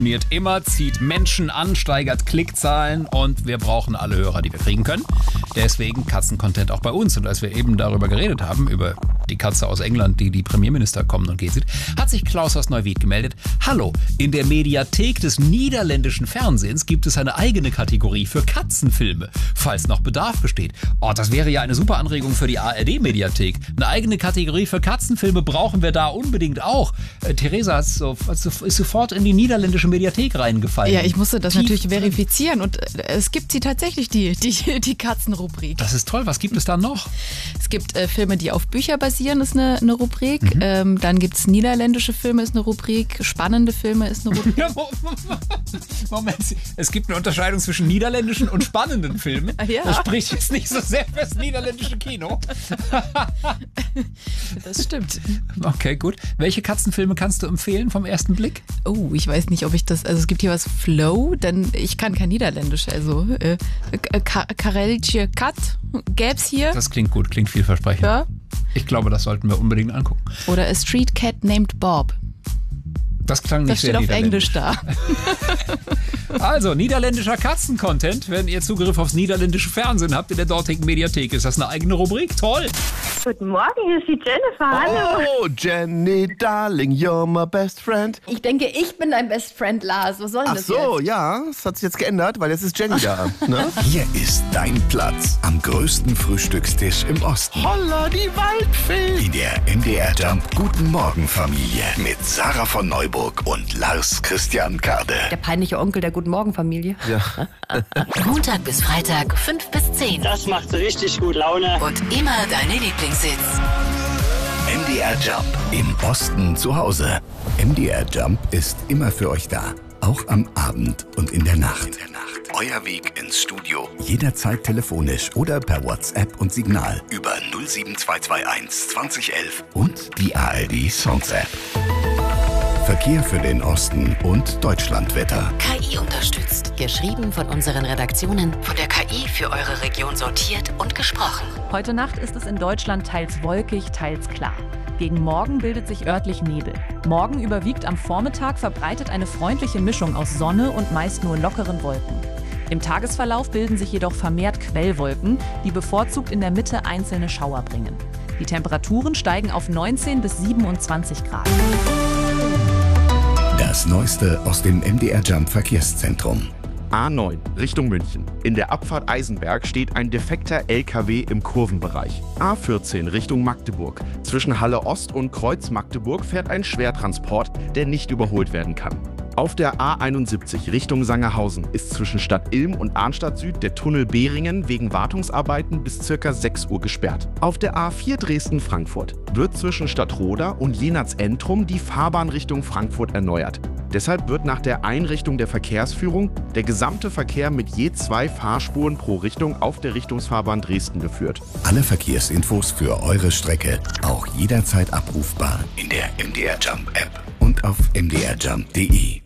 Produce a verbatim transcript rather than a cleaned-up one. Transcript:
Immer, zieht Menschen an, steigert Klickzahlen und wir brauchen alle Hörer, die wir kriegen können. Deswegen Katzen-Content auch bei uns. Und als wir eben darüber geredet haben, über die Katze aus England, die die Premierminister kommen und geht sieht, hat sich Klaus aus Neuwied gemeldet. Hallo, in der Mediathek des niederländischen Fernsehens gibt es eine eigene Kategorie für Katzenfilme, falls noch Bedarf besteht. Oh, das wäre ja eine super Anregung für die A R D-Mediathek. Eine eigene Kategorie für Katzenfilme brauchen wir da unbedingt auch. Äh, Theresa ist, so, ist sofort in die niederländische Mediathek reingefallen. Ja, ich musste das Tief natürlich drin. verifizieren und es gibt sie tatsächlich, die, die, die Katzenrubrik. Das ist toll. Was gibt es da noch? Es gibt äh, Filme, die auf Bücher basieren, ist eine, eine Rubrik. Mhm. Ähm, dann gibt es niederländische Filme, ist eine Rubrik. Spannende Filme ist eine Rubrik. Moment, es gibt eine Unterscheidung zwischen niederländischen und spannenden Filmen. Ja. Das spricht jetzt nicht so sehr fürs niederländische Kino. Das stimmt. Okay, gut. Welche Katzenfilme kannst du empfehlen vom ersten Blick? Oh, ich weiß nicht, ob ich das, also es gibt hier was Flow, denn ich kann kein Niederländisch, also äh, Kareltje Kat gäb's hier. Das klingt gut, klingt vielversprechend. Ja. Ich glaube, das sollten wir unbedingt angucken. Oder A Street Cat Named Bob. Das klang nicht Das steht sehr auf Englisch da. Also, niederländischer Katzen-Content. Wenn ihr Zugriff aufs niederländische Fernsehen habt in der dortigen Mediathek, ist das eine eigene Rubrik. Toll! Guten Morgen, hier ist die Jennifer. Hallo. Oh, Jenny, darling, you're my best friend. Ich denke, ich bin dein Best Friend, Lars. Was soll denn Ach das so, jetzt? ja, das hat sich jetzt geändert, weil jetzt ist Jenny da. Ne? Hier ist dein Platz am größten Frühstückstisch im Osten. Holla, die Waldfee. In der M D R Jump Guten Morgen Familie mit Sarah von Neuburg und Lars Christian Kade. Der peinliche Onkel der Guten Morgen Familie. Ja. Montag bis Freitag, fünf bis zehn. Das macht richtig gut Laune. Und immer deine Lieblingshits. M D R Jump im Osten zu Hause. M D R Jump ist immer für euch da. Auch am Abend und in der Nacht. In der Nacht. Euer Weg ins Studio. Jederzeit telefonisch oder per WhatsApp und Signal über null sieben zwei zwei eins zwanzig elf und die A R D Songs App. Verkehr für den Osten und Deutschlandwetter. K I unterstützt. Geschrieben von unseren Redaktionen, von der K I für eure Region sortiert und gesprochen. Heute Nacht ist es in Deutschland teils wolkig, teils klar. Gegen Morgen bildet sich örtlich Nebel. Morgen überwiegt am Vormittag verbreitet eine freundliche Mischung aus Sonne und meist nur lockeren Wolken. Im Tagesverlauf bilden sich jedoch vermehrt Quellwolken, die bevorzugt in der Mitte einzelne Schauer bringen. Die Temperaturen steigen auf neunzehn bis siebenundzwanzig Grad. Das Neueste aus dem M D R Jump Verkehrszentrum. A neun Richtung München. In der Abfahrt Eisenberg steht ein defekter L K W im Kurvenbereich. A vierzehn Richtung Magdeburg. Zwischen Halle Ost und Kreuz Magdeburg fährt ein Schwertransport, der nicht überholt werden kann. Auf der A einundsiebzig Richtung Sangerhausen ist zwischen Stadt Ilm und Arnstadt Süd der Tunnel Behringen wegen Wartungsarbeiten bis ca. sechs Uhr gesperrt. Auf der A vier Dresden-Frankfurt wird zwischen Stadtroda und Jenatz-Entrum die Fahrbahn Richtung Frankfurt erneuert. Deshalb wird nach der Einrichtung der Verkehrsführung der gesamte Verkehr mit je zwei Fahrspuren pro Richtung auf der Richtungsfahrbahn Dresden geführt. Alle Verkehrsinfos für eure Strecke auch jederzeit abrufbar in der M D R Jump App und auf m d r jump punkt d e.